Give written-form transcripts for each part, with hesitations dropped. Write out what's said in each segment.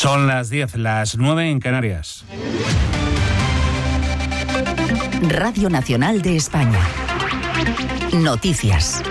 Son las 10, las 9 en Canarias. Radio Nacional de España. Noticias.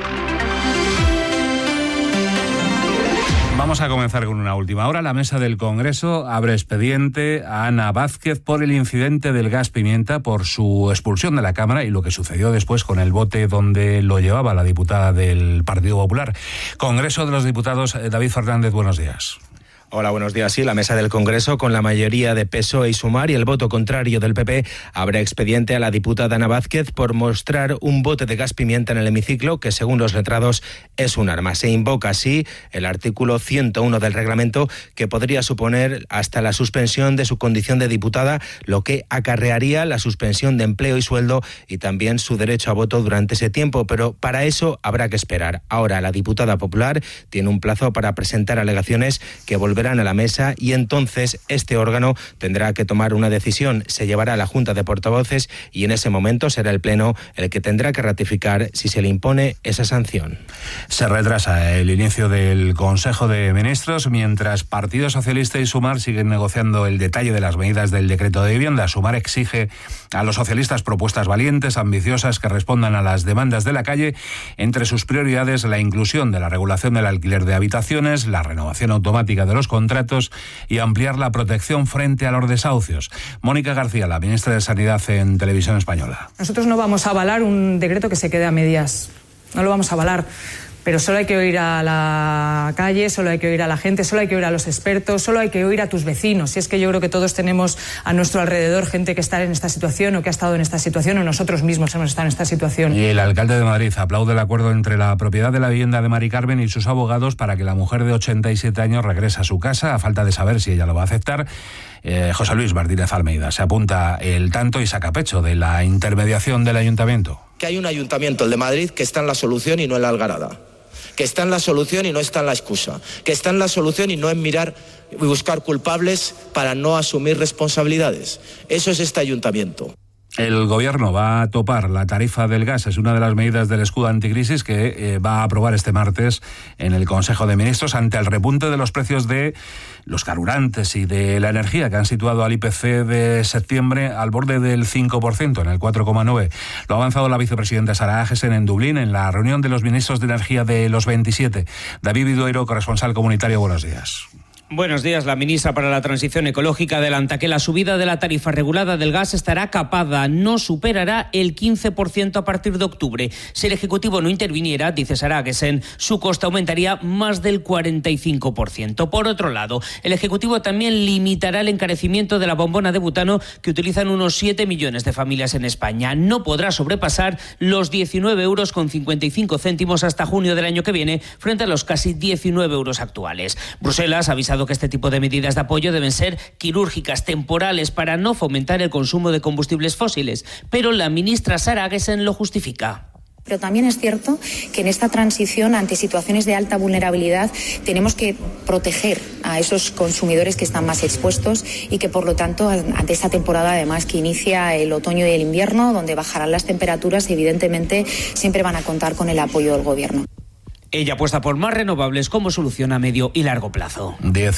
Vamos a comenzar con una última hora. La mesa del Congreso abre expediente a Ana Vázquez por el incidente del gas pimienta, por su expulsión de la Cámara y lo que sucedió después con el bote donde lo llevaba la diputada del Partido Popular. Congreso de los Diputados, David Fernández, buenos días. Hola, buenos días. Sí, la mesa del Congreso, con la mayoría de PSOE y Sumar y el voto contrario del PP, abre expediente a la diputada Ana Vázquez por mostrar un bote de gas pimienta en el hemiciclo que, según los letrados, es un arma. Se invoca así el artículo 101 del reglamento, que podría suponer hasta la suspensión de su condición de diputada, lo que acarrearía la suspensión de empleo y sueldo y también su derecho a voto durante ese tiempo. Pero para eso habrá que esperar. Ahora la diputada popular tiene un plazo para presentar alegaciones que volverán a la mesa y entonces este órgano tendrá que tomar una decisión. Se llevará a la Junta de Portavoces y en ese momento será el Pleno el que tendrá que ratificar si se le impone esa sanción. Se retrasa el inicio del Consejo de Ministros mientras Partido Socialista y Sumar siguen negociando el detalle de las medidas del decreto de vivienda. Sumar exige a los socialistas propuestas valientes, ambiciosas, que respondan a las demandas de la calle. Entre sus prioridades, la inclusión de la regulación del alquiler de habitaciones, la renovación automática de los contratos y ampliar la protección frente a los desahucios. Mónica García, la ministra de Sanidad en Televisión Española. Nosotros no vamos a avalar un decreto que se quede a medias. No lo vamos a avalar. Pero solo hay que oír a la calle, solo hay que oír a la gente, solo hay que oír a los expertos, solo hay que oír a tus vecinos. Y es que yo creo que todos tenemos a nuestro alrededor gente que está en esta situación o que ha estado en esta situación o nosotros mismos hemos estado en esta situación. Y el alcalde de Madrid aplaude el acuerdo entre la propiedad de la vivienda de Mari Carmen y sus abogados para que la mujer de 87 años regrese a su casa, a falta de saber si ella lo va a aceptar. José Luis Martínez Almeida se apunta el tanto y saca pecho de la intermediación del ayuntamiento. Que hay un ayuntamiento, el de Madrid, que está en la solución y no en la algarada. Que está en la solución y no está en la excusa, que está en la solución y no en mirar y buscar culpables para no asumir responsabilidades. Eso es este ayuntamiento. El Gobierno va a topar la tarifa del gas, es una de las medidas del escudo anticrisis que va a aprobar este martes en el Consejo de Ministros ante el repunte de los precios de los carburantes y de la energía que han situado al IPC de septiembre al borde del 5%, en el 4,9%. Lo ha avanzado la vicepresidenta Sara Agesen en Dublín en la reunión de los ministros de energía de los 27. David Vidueiro, corresponsal comunitario, buenos días. Buenos días. La ministra para la Transición Ecológica adelanta que la subida de la tarifa regulada del gas estará capada, no superará el 15% a partir de octubre. Si el Ejecutivo no interviniera, dice Sara Agesen, su coste aumentaría más del 45%. Por otro lado, el Ejecutivo también limitará el encarecimiento de la bombona de butano que utilizan unos 7 millones de familias en España. No podrá sobrepasar los 19,55 € hasta junio del año que viene, frente a los casi 19 € actuales. Bruselas ha avisado que este tipo de medidas de apoyo deben ser quirúrgicas, temporales, para no fomentar el consumo de combustibles fósiles. Pero la ministra Sara Agesen lo justifica. Pero también es cierto que en esta transición ante situaciones de alta vulnerabilidad tenemos que proteger a esos consumidores que están más expuestos y que, por lo tanto, ante esta temporada además que inicia el otoño y el invierno, donde bajarán las temperaturas, evidentemente siempre van a contar con el apoyo del Gobierno. Ella apuesta por más renovables como solución a medio y largo plazo.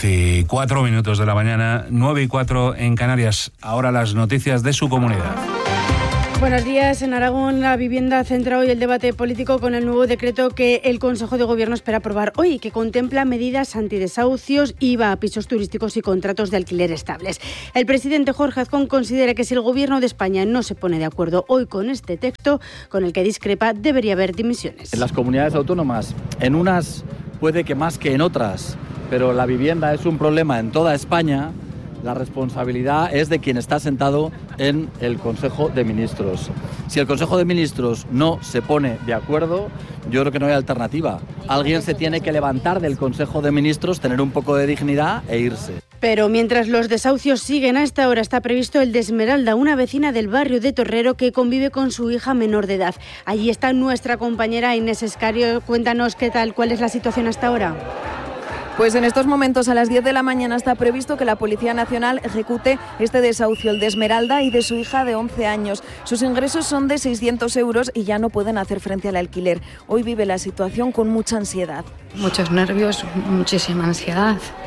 10:04 de la mañana, 9:04 en Canarias. Ahora las noticias de su comunidad. Buenos días. En Aragón, la vivienda centra hoy el debate político con el nuevo decreto que el Consejo de Gobierno espera aprobar hoy, que contempla medidas antidesahucios, IVA a pisos turísticos y contratos de alquiler estables. El presidente Jorge Azcón considera que si el Gobierno de España no se pone de acuerdo hoy con este texto, con el que discrepa, debería haber dimisiones. En las comunidades autónomas, en unas puede que más que en otras, pero la vivienda es un problema en toda España. La responsabilidad es de quien está sentado en el Consejo de Ministros. Si el Consejo de Ministros no se pone de acuerdo, yo creo que no hay alternativa. Alguien se tiene que levantar del Consejo de Ministros, tener un poco de dignidad e irse. Pero mientras los desahucios siguen, a esta hora está previsto el de Esmeralda, una vecina del barrio de Torrero que convive con su hija menor de edad. Allí está nuestra compañera Inés Escario. Cuéntanos qué tal, cuál es la situación hasta ahora. Pues en estos momentos, a las 10 de la mañana, está previsto que la Policía Nacional ejecute este desahucio, el de Esmeralda y de su hija de 11 años. Sus ingresos son de 600 € y ya no pueden hacer frente al alquiler. Hoy vive la situación con mucha ansiedad. Muchos nervios, muchísima ansiedad.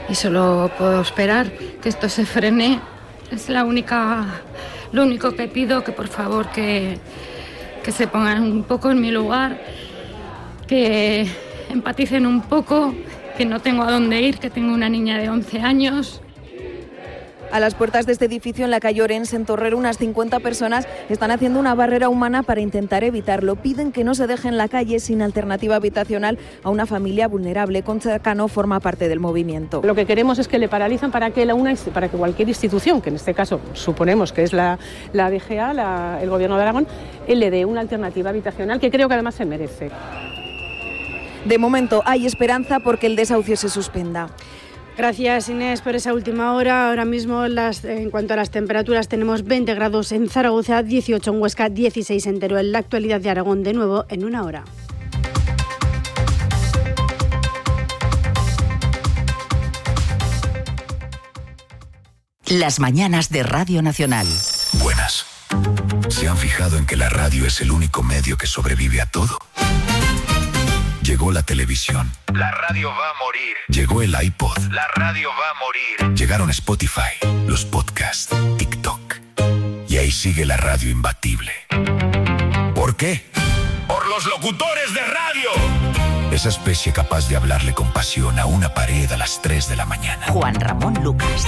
y solo puedo esperar que esto se frene. Es lo único que pido, que por favor que se pongan un poco en mi lugar, que empaticen un poco, que no tengo a dónde ir, que tengo una niña de 11 años. A las puertas de este edificio en la calle Orense, en Torrero, unas 50 personas están haciendo una barrera humana para intentar evitarlo. Piden que no se deje en la calle sin alternativa habitacional a una familia vulnerable. Concha Cano forma parte del movimiento. Lo que queremos es que le paralicen para que cualquier institución, que en este caso suponemos que es la DGA, el Gobierno de Aragón, le dé una alternativa habitacional que creo que además se merece. De momento hay esperanza porque el desahucio se suspenda. Gracias, Inés, por esa última hora. Ahora mismo, en cuanto a las temperaturas, tenemos 20 grados en Zaragoza, 18 en Huesca, 16 en Teruel. La actualidad de Aragón, de nuevo, en una hora. Las mañanas de Radio Nacional. Buenas. ¿Se han fijado en que la radio es el único medio que sobrevive a todo? Llegó la televisión. La radio va a morir. Llegó el iPod. La radio va a morir. Llegaron Spotify, los podcasts, TikTok. Y ahí sigue la radio imbatible. ¿Por qué? ¡Por los locutores de radio! Esa especie capaz de hablarle con pasión a una pared a las 3 de la mañana. Juan Ramón Lucas.